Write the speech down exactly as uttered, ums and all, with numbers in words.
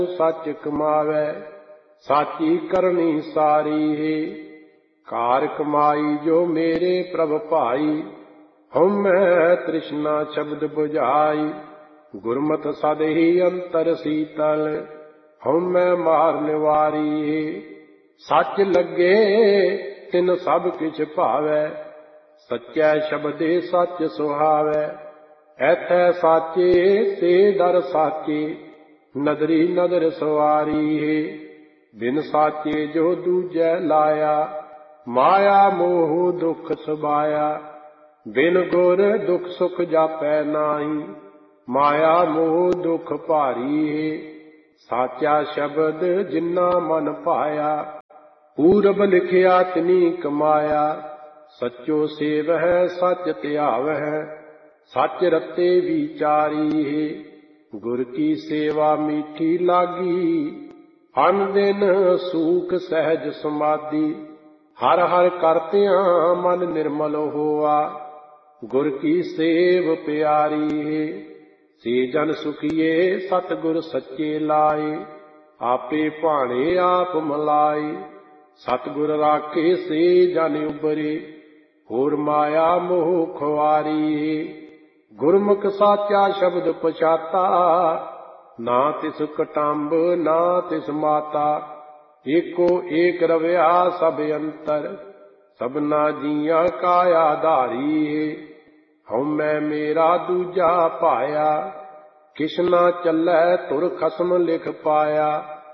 सच कमावै, साची करनी सारी है। कार कमाई जो मेरे प्रभ भाई, हम मैं तृष्णा शब्द बुझाई। गुरमत सद ही अंतर शीतल, हम मैं मार निवारी है। सच लगे तिन सब किछ भावै, सच्चै शब्दे सच सुहावै। ऐथै साचे से डर साचे, नदरी नदर सवारी है। बिन साचे जो दूजै लाया, माया मोह दुख सबाया। बिन गुर दुख सुख जापै नाहीं, माया मोह दुख भारी है। साचा शब्द जिन्ना मन पाया, पूरब लिखिया तिनी कमाया। सच्चो सेवह सच त्यावह, सच रते विचारी है। गुर की सेवा मीठी लागी, अन दिन सूख सहज समाधि। हर हर करतियां मन निर्मल होआ, गुर की सेव प्यारी है। से जन सुखिए सतगुर सच्चे लाए, आपे भाणे आप मलाए। सतगुर राखे से जन उबरे, होर माया मोह खुआरी है। गुरमुख साचा शब्द पछाता, ना तिस कटंब ना तिस माता। एको एक रव्या सब अंतर, सबना जिया का आधारी है। हम मैं मेरा दूजा पाया, किसना चलै तुर खसम लिख पाया।